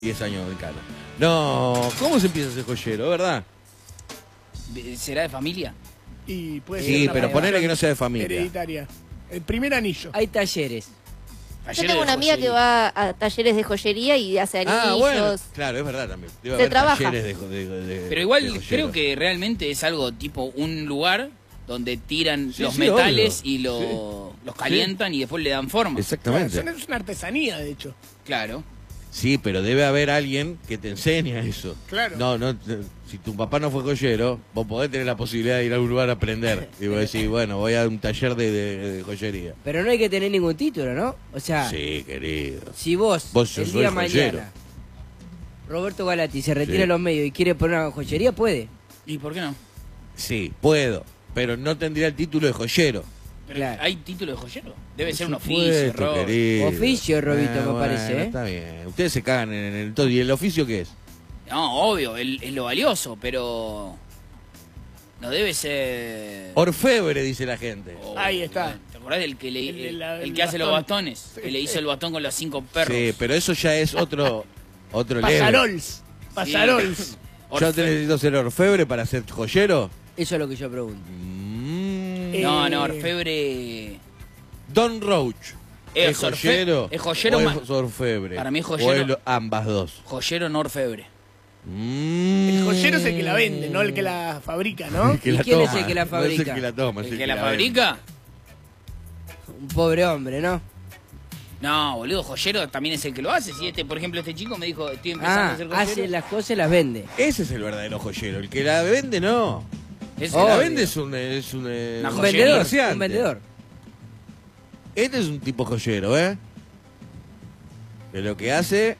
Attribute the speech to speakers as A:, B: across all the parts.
A: 10 años de cana. No, ¿cómo se empieza a ser joyero, verdad?
B: ¿Será de familia?
C: Y puede
A: Sí,
C: ser
A: pero ponele que no sea de familia.
C: hereditaria. El primer anillo.
D: Hay talleres.
E: Yo tengo una amiga que va a talleres de joyería y hace anillos.
A: Ah, bueno, claro, es verdad también. Debe
E: Se
A: haber
E: trabaja.
A: talleres de
B: Pero igual
A: joyeros.
B: creo que realmente es algo tipo un lugar donde tiran
A: Sí,
B: los
A: sí,
B: metales
A: obvio.
B: y los calientan y después le dan forma.
A: Exactamente.
C: Es una artesanía, de hecho.
B: Claro.
A: Sí, pero debe haber alguien que te enseñe eso.
C: Claro.
A: No, si tu papá no fue joyero, vos podés tener la posibilidad de ir a un lugar a aprender. Y vos decís, bueno, voy a un taller de joyería.
D: Pero no hay que tener ningún título, ¿no? O sea,
A: Sí, querido.
D: si vos
A: Vos
D: el
A: sos
D: día
A: joyero.
D: mañana Roberto Galati se retira
A: Sí.
D: de los medios y quiere poner una joyería, puede.
B: ¿Y por qué no?
A: Sí, puedo, pero no tendría el título de joyero.
B: Pero
D: Claro.
B: ¿hay título de joyero? Debe ser un
A: Por
B: oficio,
A: supuesto,
B: Robert.
A: querido.
D: Oficio, Robito, me
A: bueno,
D: parece, ¿eh?
A: Está bien. Ustedes se cagan en el todo. ¿Y el oficio qué es?
B: No, obvio, es lo valioso, pero no debe ser...
A: Orfebre, dice la gente.
B: Oh,
C: Ahí está.
B: ¿Te acordás del que,
C: El
B: que hace los
C: bastón.
B: bastones? Que le hizo el bastón con los 5 perros.
A: Sí, pero eso ya es otro level.
C: Pasarols. Pasarols.
A: ¿Yo te necesito ser orfebre para ser joyero?
D: Eso es lo que yo pregunto.
B: No, orfebre...
A: Don Roach. ¿Es joyero?
B: es joyero
A: o
B: más-
A: es orfebre?
B: Para mí es
A: ¿O
B: joyero.
A: es ambas dos?
B: Joyero no orfebre.
C: El joyero es el que la vende, no el que la fabrica, ¿no?
A: El que
D: ¿Y
A: la
D: quién es
A: toma.
D: el que la
A: No es
D: fabrica?
A: el que la toma, es
B: ¿El que la
A: vende.
B: fabrica?
D: Un pobre hombre, ¿no?
B: No, boludo, joyero también es el que lo hace. Si este, por ejemplo, este chico me dijo, estoy empezando a
D: Ah,
B: ser joyero.
D: hace las cosas y las vende.
A: Ese es el verdadero joyero. El que la vende, no.
B: Es
A: El que la
D: Obvio.
A: vende es un
B: Una
D: Un
B: joyería.
D: vendedor,
A: comerciante.
D: un vendedor.
A: Este es un tipo joyero, ¿eh? De lo que hace...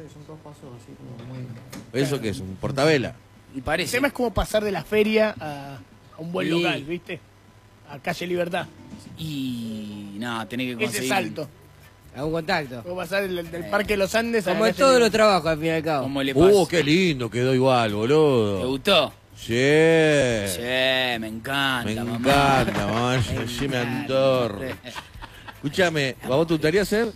A: ¿Eso qué es? ¿Un portabela?
B: Y
C: El
B: parece.
C: tema es como pasar de la feria a un buen
D: Sí.
C: local, ¿viste? A Calle Libertad.
B: Y nada, tenés que
C: Ese
B: conseguir.
C: salto.
D: A un contacto.
C: Como pasar del Parque de los Andes a
D: Como
C: la
D: en
C: Calle
D: todos los
C: Libertad.
D: trabajos, al fin y al cabo.
B: ¿Cómo le pasa?
A: Qué lindo quedó igual,
B: ¿Te
A: boludo.
B: gustó?
A: Sí.
B: Sí, me encanta,
A: Me
B: mamá.
A: encanta, mamá. Sí me antorro. Escúchame, ¿a vos te gustaría hacer?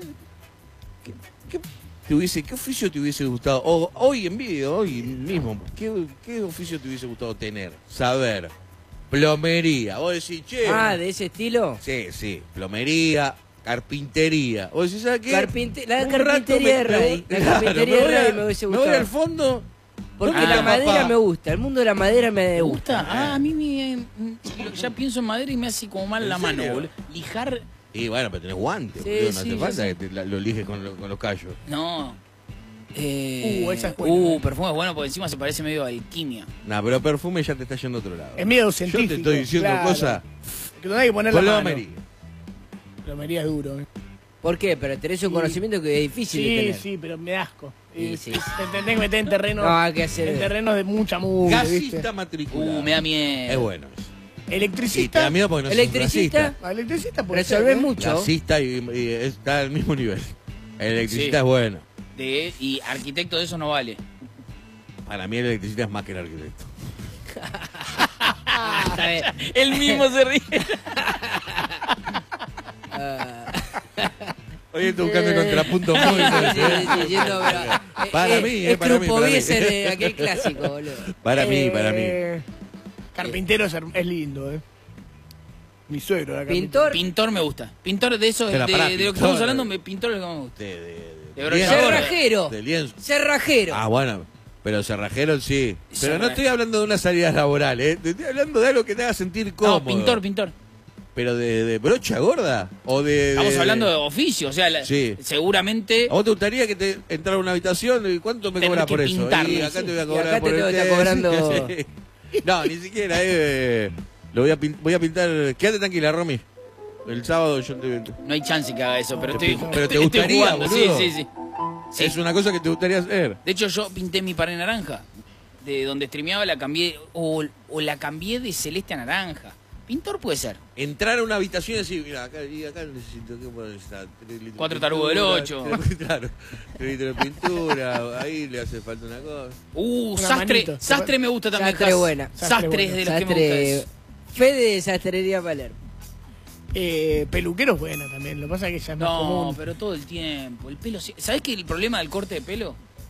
A: ¿Qué oficio te hubiese gustado? O, hoy en vídeo, hoy mismo, ¿qué oficio te hubiese gustado tener? Saber. Plomería. Vos decís, che.
D: Ah, ¿de ese estilo?
A: Sí. Plomería, carpintería. Vos decís, ¿sabes qué?
D: La
A: Un rato
D: carpintería de Rey. La carpintería de Rey me hubiese
A: Me voy
D: gustado.
A: al fondo.
D: Porque
A: ¿dónde
D: la
A: está
D: madera
A: papá?
D: me gusta. El mundo de la madera me
B: ¿Te
D: gusta.
B: gusta? Ah, a mí ya pienso en madera y me hace como mal
A: ¿En
B: la mano,
A: serio?
B: boludo. Lijar,
A: Y bueno, pero tenés guantes,
D: Sí,
A: boludo, no
D: sí,
A: hace
D: yo
A: falta
D: sé.
A: que lo eliges con los callos.
B: no.
C: Esa es buena.
B: Perfume es bueno porque encima se parece medio a alquimia.
A: Nah, pero perfume ya te está yendo a otro lado.
C: Es medio
A: Yo
C: científico.
A: te estoy diciendo
C: claro.
A: cosas.
C: Que no hay que poner la mano.
A: Plomería.
C: Plomería es duro.
D: ¿Por qué? Pero tenés un conocimiento que es difícil de
C: Sí,
D: tener.
C: sí, pero me da asco.
D: Y sí.
C: Te tenés que meter en terrenos.
D: No, hay que hacer-
C: En terrenos de mucha mugre,
A: Gasista
C: ¿viste?
A: matriculado.
B: Me da miedo.
A: Es bueno eso. Sí, te
C: Electricista.
A: da miedo porque no sos
D: Electricista.
A: gasista.
C: Ah, electricista puede
D: Resolvés
C: ser, ¿eh?
D: mucho.
A: Gasista y está al mismo nivel. El electricista
B: Sí.
A: es bueno.
B: Y arquitecto de eso no vale.
A: Para mí el electricista es más que el arquitecto.
D: Está bien.
B: Él mismo se ríe.
A: Hoy estoy buscando el contrapunto muy
D: Sí,
A: fuerte, ¿eh?
D: sí, yendo, pero,
A: Para mí,
D: es
A: para mí, para mí.
D: Trupoviese de aquel clásico, boludo.
A: Para mí.
C: Carpintero es lindo, ¿eh? Mi suegro era
D: Pintor,
B: Pintor me gusta. Pintor de eso,
A: Pero
B: de
A: pará,
B: lo que
A: pintor.
B: estamos hablando, pintor es lo que me gusta. De brochador.
A: lienzo.
D: cerrajero.
A: De lienzo.
D: Cerrajero.
A: Ah, bueno. Pero cerrajero sí. Pero no
B: Cerrajero.
A: estoy hablando de una salida laboral, ¿eh? Te estoy hablando de algo que te haga sentir cómodo.
B: No, pintor.
A: ¿Pero de brocha gorda? ¿O de...?
B: Estamos hablando de oficio, o sea,
A: Sí.
B: seguramente...
A: ¿A vos te gustaría que te entrara a una habitación y cuánto me
B: Tener
A: cobras
B: que
A: por eso?
B: pintarme,
A: Y acá
B: sí.
A: te voy a
D: Y
A: cobrar
D: acá
A: por
D: te
A: el
D: voy a estar
A: test.
D: cobrando-
A: Sí. No, ni siquiera. Lo voy a pintar... Quédate tranquila, Romy. El sábado yo te...
B: No hay chance que haga eso, pero
A: Te
B: estoy,
A: pinto. Pero te
B: estoy
A: gustaría,
B: jugando.
A: boludo.
B: Sí. Sí.
A: Es una cosa que te gustaría hacer.
B: De hecho, yo pinté mi pared naranja. De donde streameaba la cambié, o la cambié de celeste a naranja. Pintor puede ser.
A: Entrar a una habitación y decir, mira, acá necesito que puedo necesitar 3 litros
B: 4
A: de
B: tarugos del
A: pintura,
B: 8.
A: Claro, 3 litros de pintura, ahí le hace falta una cosa.
C: Una
B: Sastre.
C: manito.
B: Sastre me gusta también.
D: Sastre buena.
B: Sastre es de los que me gusta
D: Sastre.
B: eso.
D: Fede de Sastrería Palermo.
C: Peluquero es buena también. Lo que pasa es que ya es más
B: No,
C: común.
B: pero todo el tiempo. El pelo. ¿Sabés que el problema del corte de pelo?